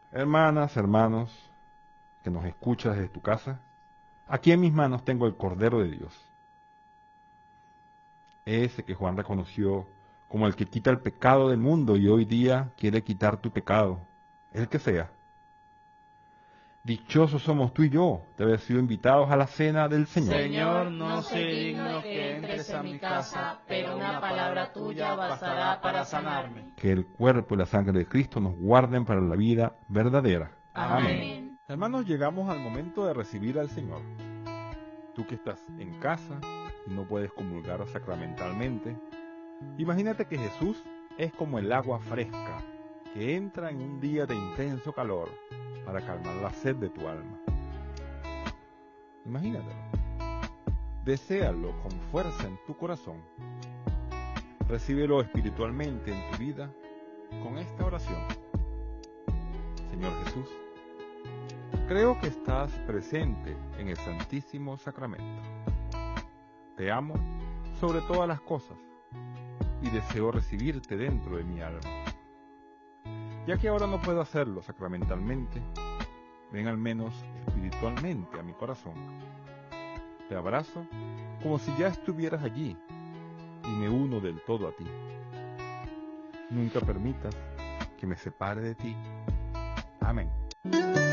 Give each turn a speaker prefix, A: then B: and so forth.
A: Hermanas, hermanos, que nos escuchas desde tu casa, aquí en mis manos tengo el Cordero de Dios, ese que Juan reconoció como el que quita el pecado del mundo y hoy día quiere quitar tu pecado, el que sea. Dichosos somos tú y yo de haber sido invitados a la cena del Señor.
B: Señor, no soy digno que entres a mi casa, pero una palabra tuya bastará para sanarme.
A: Que el cuerpo y la sangre de Cristo nos guarden para la vida verdadera.
B: Amén.
A: Hermanos, llegamos al momento de recibir al Señor. Tú que estás en casa y no puedes comulgar sacramentalmente, imagínate que Jesús es como el agua fresca que entra en un día de intenso calor para calmar la sed de tu alma. Imagínatelo. Deséalo con fuerza en tu corazón. Recíbelo espiritualmente en tu vida con esta oración. Señor Jesús, creo que estás presente en el Santísimo Sacramento. Te amo sobre todas las cosas y deseo recibirte dentro de mi alma. Ya que ahora no puedo hacerlo sacramentalmente, ven al menos espiritualmente a mi corazón. Te abrazo como si ya estuvieras allí y me uno del todo a ti. Nunca permitas que me separe de ti. Amén.